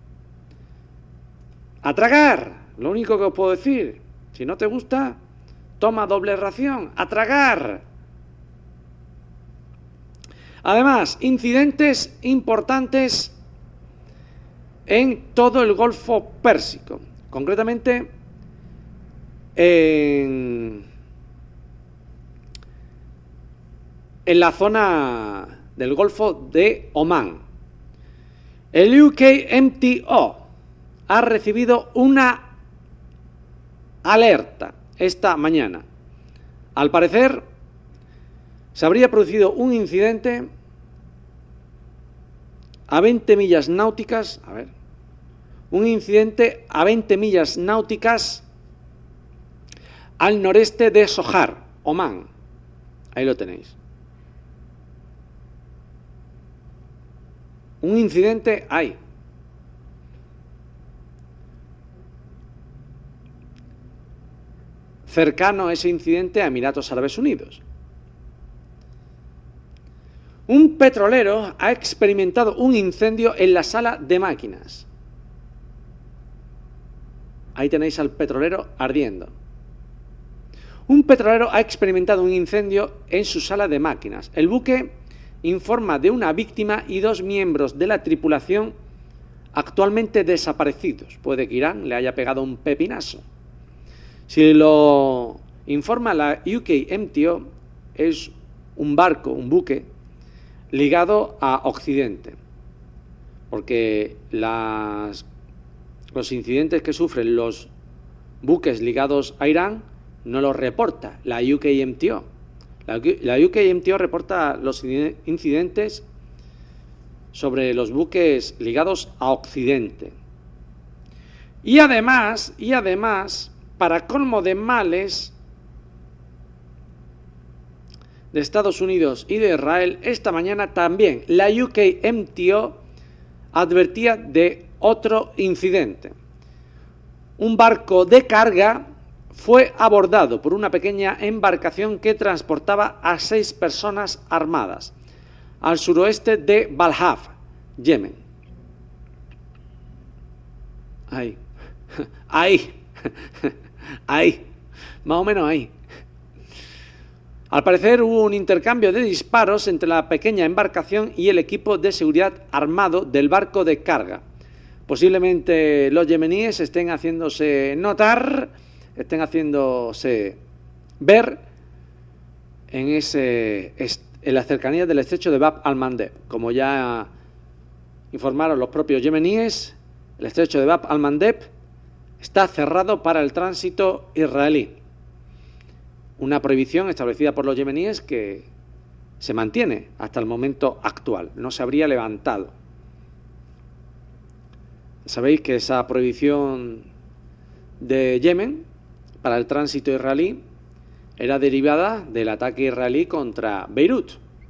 ¡A tragar! Lo único que os puedo decir. Si no te gusta, toma doble ración. ¡A tragar! Además, incidentes importantes en todo el Golfo Pérsico. Concretamente, en la zona del Golfo de Omán. El UKMTO ha recibido una alerta esta mañana. Al parecer, se habría producido un incidente a 20 millas náuticas, un incidente a 20 millas náuticas al noreste de Sohar, Omán. Ahí lo tenéis. Un incidente hay. Cercano a ese incidente a Emiratos Árabes Unidos. Un petrolero ha experimentado un incendio en la sala de máquinas. Ahí tenéis al petrolero ardiendo. Un petrolero ha experimentado un incendio en su sala de máquinas. El buque informa de una víctima y 2 miembros de la tripulación actualmente desaparecidos. Puede que Irán le haya pegado un pepinazo. Si lo informa la UKMTO, es un barco, un buque, ligado a Occidente. Porque los incidentes que sufren los buques ligados a Irán no los reporta la UKMTO. La UKMTO reporta los incidentes sobre los buques ligados a Occidente. Y además, para colmo de males de Estados Unidos y de Israel, esta mañana también la UKMTO advertía de otro incidente. Un barco de carga fue abordado por una pequeña embarcación que transportaba a 6 personas armadas al suroeste de Balhaf, Yemen. Ahí, más o menos ahí. Al parecer hubo un intercambio de disparos entre la pequeña embarcación y el equipo de seguridad armado del barco de carga. Posiblemente los yemeníes estén haciéndose notar, estén haciéndose ver en las cercanías del estrecho de Bab al-Mandeb. Como ya informaron los propios yemeníes, el estrecho de Bab al-Mandeb está cerrado para el tránsito israelí. Una prohibición establecida por los yemeníes que se mantiene hasta el momento actual. No se habría levantado. Sabéis que esa prohibición de Yemen para el tránsito israelí era derivada del ataque israelí contra Beirut.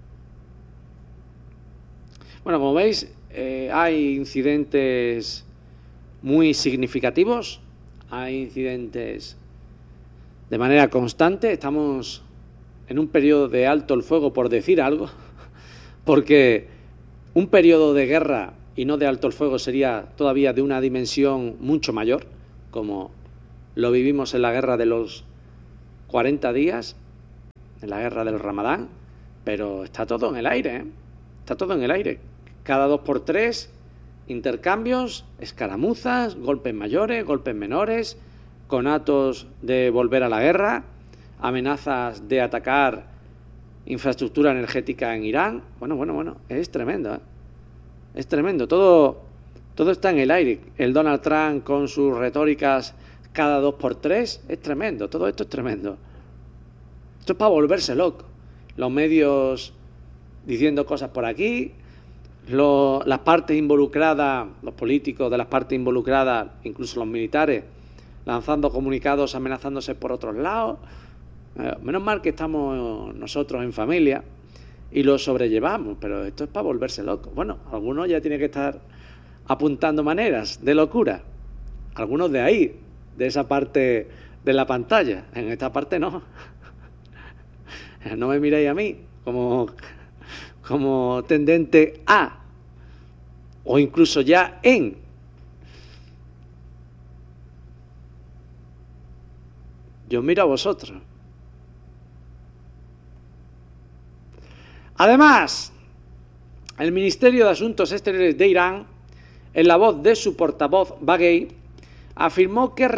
Bueno, como veis, hay incidentes muy significativos, hay incidentes de manera constante. Estamos en un periodo de alto el fuego, por decir algo, porque un periodo de guerra y no de alto el fuego, sería todavía de una dimensión mucho mayor, como lo vivimos en la guerra de los 40 días, en la guerra del Ramadán, pero está todo en el aire, ¿eh? Está todo en el aire. Cada 2 por 3, intercambios, escaramuzas, golpes mayores, golpes menores, conatos de volver a la guerra, amenazas de atacar infraestructura energética en Irán. Bueno, es tremendo, ¿eh? Es tremendo, todo está en el aire. El Donald Trump con sus retóricas cada 2 por 3, es tremendo, todo esto es tremendo. Esto es para volverse loco. Los medios diciendo cosas por aquí, las partes involucradas, los políticos de las partes involucradas, incluso los militares, lanzando comunicados amenazándose por otros lados. Menos mal que estamos nosotros en familia y lo sobrellevamos, pero esto es para volverse loco. Bueno, algunos ya tienen que estar apuntando maneras de locura. Algunos de ahí, de esa parte de la pantalla. En esta parte no. No me miréis a mí como tendente a, o incluso ya en. Yo os miro a vosotros. Además, el Ministerio de Asuntos Exteriores de Irán, en la voz de su portavoz Baghei, afirmó que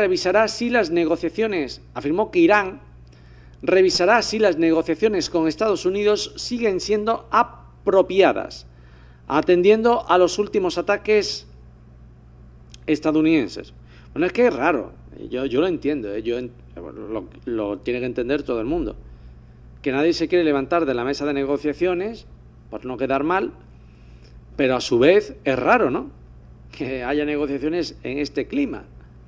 Irán revisará si las negociaciones con Estados Unidos siguen siendo apropiadas, atendiendo a los últimos ataques estadounidenses. Bueno, es que es raro, yo lo entiendo, lo tiene que entender todo el mundo, que nadie se quiere levantar de la mesa de negociaciones por no quedar mal, pero a su vez es raro, ¿no?, que haya negociaciones en este clima.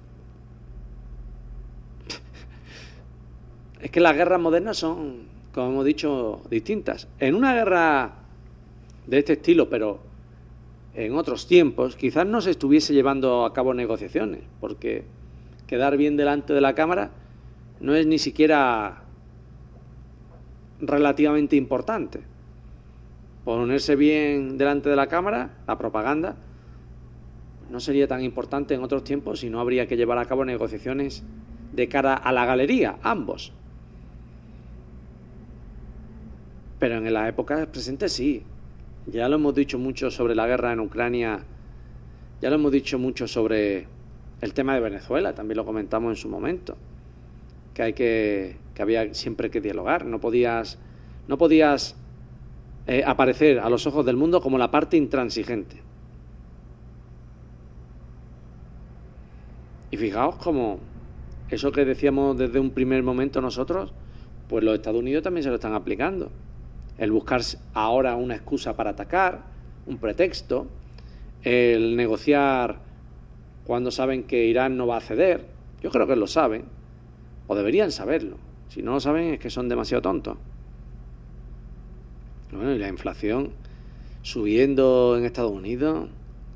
Es que las guerras modernas son, como hemos dicho, distintas. En una guerra de este estilo, pero en otros tiempos, quizás no se estuviese llevando a cabo negociaciones, porque quedar bien delante de la cámara no es ni siquiera relativamente importante. Ponerse bien delante de la cámara, la propaganda, no sería tan importante en otros tiempos si no habría que llevar a cabo negociaciones de cara a la galería, ambos. Pero en la época presente sí. Ya lo hemos dicho mucho sobre la guerra en Ucrania, ya lo hemos dicho mucho sobre el tema de Venezuela, también lo comentamos en su momento, que había siempre que dialogar, no podías aparecer a los ojos del mundo como la parte intransigente. Y fijaos como eso que decíamos desde un primer momento nosotros, pues los Estados Unidos también se lo están aplicando. El buscar ahora una excusa para atacar, un pretexto, el negociar cuando saben que Irán no va a ceder. Yo creo que lo saben, o deberían saberlo. Si no lo saben es que son demasiado tontos. Bueno, y la inflación subiendo en Estados Unidos.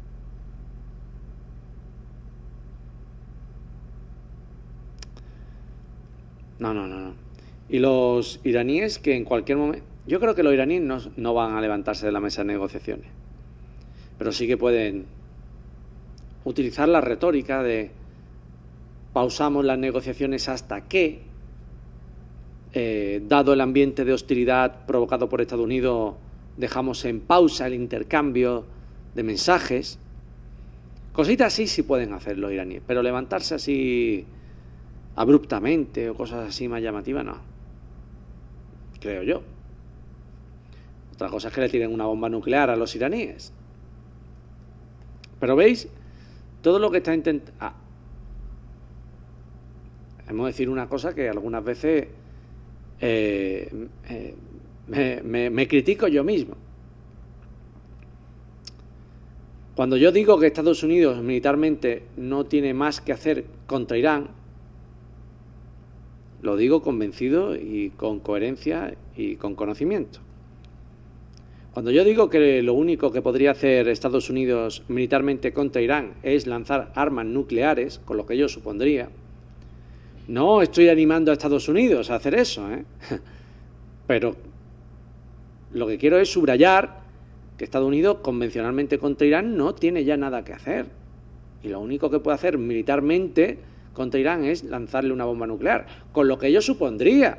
No. Y los iraníes que en cualquier momento... Yo creo que los iraníes no van a levantarse de la mesa de negociaciones, pero sí que pueden utilizar la retórica de pausamos las negociaciones hasta que, dado el ambiente de hostilidad provocado por Estados Unidos, dejamos en pausa el intercambio de mensajes. Cositas así sí pueden hacer los iraníes, pero levantarse así abruptamente o cosas así más llamativas, no. Creo yo. Otra cosa es que le tiren una bomba nuclear a los iraníes. Pero veis, todo lo que está intentando... hemos de decir una cosa que algunas veces me critico yo mismo. Cuando yo digo que Estados Unidos militarmente no tiene más que hacer contra Irán, lo digo convencido y con coherencia y con conocimiento. Cuando yo digo que lo único que podría hacer Estados Unidos militarmente contra Irán es lanzar armas nucleares, con lo que yo supondría, no estoy animando a Estados Unidos a hacer eso, Pero lo que quiero es subrayar que Estados Unidos convencionalmente contra Irán no tiene ya nada que hacer. Y lo único que puede hacer militarmente contra Irán es lanzarle una bomba nuclear, con lo que ello supondría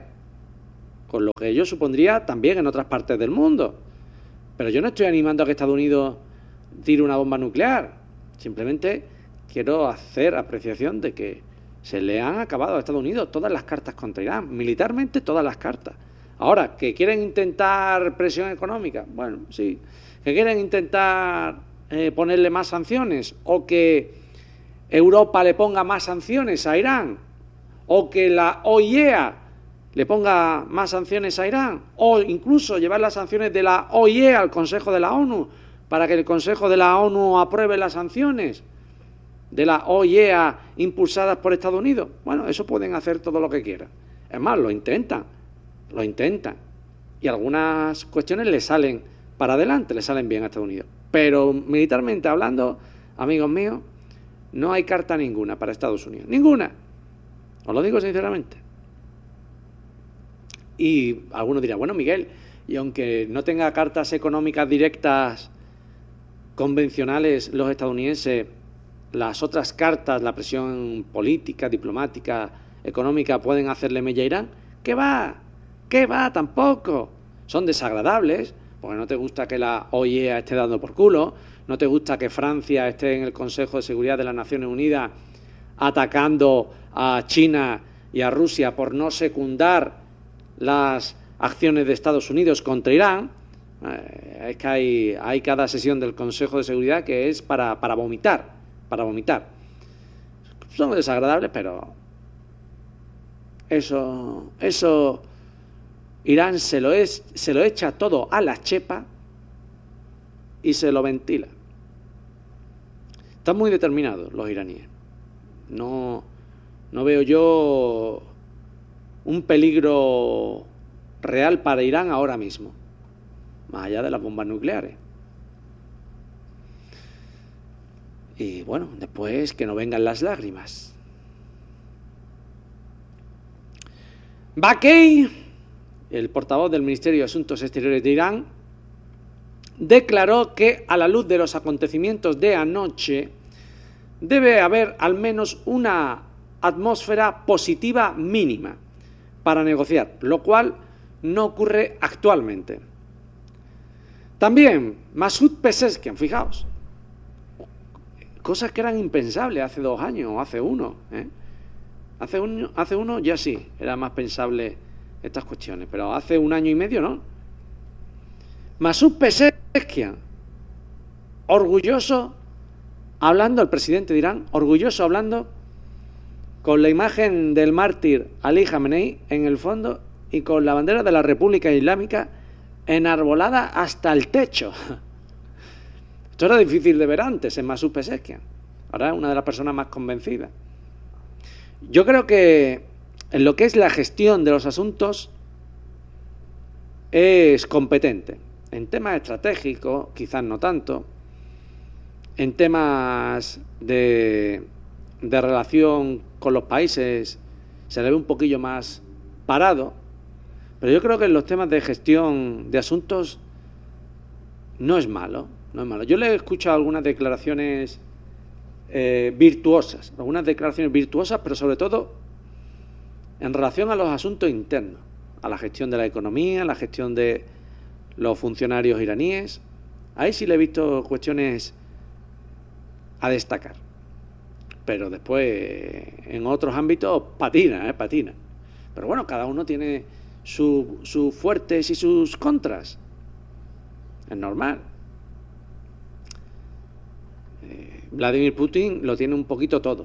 también en otras partes del mundo. Pero yo no estoy animando a que Estados Unidos tire una bomba nuclear. Simplemente quiero hacer apreciación de que se le han acabado a Estados Unidos todas las cartas contra Irán, militarmente todas las cartas. Ahora, que quieren intentar presión económica, bueno, sí. Que quieren intentar ponerle más sanciones, o que Europa le ponga más sanciones a Irán, o que la OIEA le ponga más sanciones a Irán, o incluso llevar las sanciones de la OIEA al Consejo de la ONU, para que el Consejo de la ONU apruebe las sanciones de la OIEA impulsadas por Estados Unidos. Bueno, eso pueden hacer todo lo que quieran. Es más, lo intentan. Y algunas cuestiones le salen para adelante, le salen bien a Estados Unidos. Pero militarmente hablando, amigos míos, no hay carta ninguna para Estados Unidos. Ninguna. Os lo digo sinceramente. Y algunos dirán, bueno, Miguel, y aunque no tenga cartas económicas directas convencionales los estadounidenses, las otras cartas, la presión política, diplomática, económica, pueden hacerle mella a Irán. ¿Qué va? Tampoco. Son desagradables, porque no te gusta que la OIEA esté dando por culo, no te gusta que Francia esté en el Consejo de Seguridad de las Naciones Unidas atacando a China y a Rusia por no secundar las acciones de Estados Unidos contra Irán. Es que hay cada sesión del Consejo de Seguridad que es para vomitar. Son desagradables, pero eso Irán se lo echa todo a la chepa y se lo ventila. Están muy determinados los iraníes. No veo yo un peligro real para Irán ahora mismo, más allá de las bombas nucleares. Y bueno, después que no vengan las lágrimas. Bakey, el portavoz del Ministerio de Asuntos Exteriores de Irán, declaró que a la luz de los acontecimientos de anoche debe haber al menos una atmósfera positiva mínima para negociar, lo cual no ocurre actualmente. También Masoud Pezeshkian, fijaos, cosas que eran impensables hace 2 años o hace uno. Hace uno ya sí, era más pensable estas cuestiones, pero hace 1 año y medio no. Masoud Pezeshkian, orgulloso, hablando, el presidente de Irán, orgulloso hablando, con la imagen del mártir Ali Khamenei en el fondo y con la bandera de la República Islámica enarbolada hasta el techo. Esto era difícil de ver antes en Masoud Pezeshkian. Ahora es una de las personas más convencidas. Yo creo que en lo que es la gestión de los asuntos es competente. En temas estratégicos, quizás no tanto. En temas de relación con los países se le ve un poquillo más parado. Pero yo creo que en los temas de gestión de asuntos no es malo. Yo le he escuchado algunas declaraciones virtuosas, pero sobre todo en relación a los asuntos internos, a la gestión de la economía, a la gestión de los funcionarios iraníes. Ahí sí le he visto cuestiones a destacar. Pero después, en otros ámbitos, patina. Pero bueno, cada uno tiene sus fuertes y sus contras. Es normal. Vladimir Putin lo tiene un poquito todo.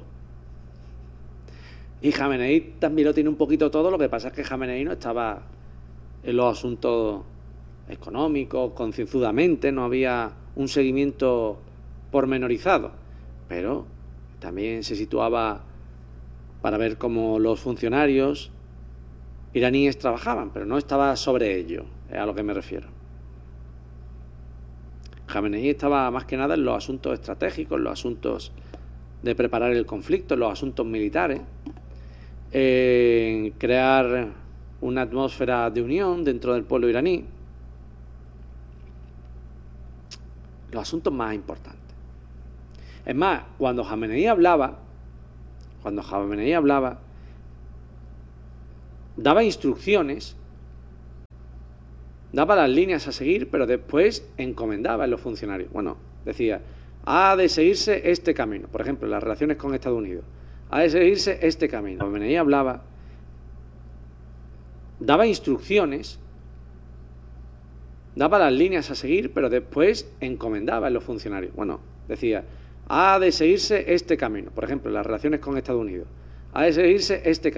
Y Khamenei también lo tiene un poquito todo. Lo que pasa es que Khamenei no estaba en los asuntos económicos concienzudamente, no había un seguimiento pormenorizado, pero también se situaba para ver cómo los funcionarios iraníes trabajaban, pero no estaba sobre ello, es a lo que me refiero. Khamenei estaba más que nada en los asuntos estratégicos, en los asuntos de preparar el conflicto, en los asuntos militares, en crear una atmósfera de unión dentro del pueblo iraní. los asuntos más importantes. Es más, cuando Jameneí hablaba, daba instrucciones, daba las líneas a seguir, pero después encomendaba a los funcionarios. Bueno, decía, ha de seguirse este camino. Por ejemplo, en las relaciones con Estados Unidos. Ha de seguirse este camino. Jameneí hablaba, daba instrucciones, daba las líneas a seguir, pero después encomendaba a los funcionarios. Bueno, decía, ha de seguirse este camino. Por ejemplo, en las relaciones con Estados Unidos. Ha de seguirse este camino.